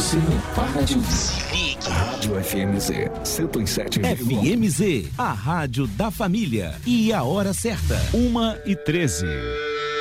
Você não para de ouvir. Rádio FMZ 107,9. FMZ, a rádio da família. E a hora certa, 1h13.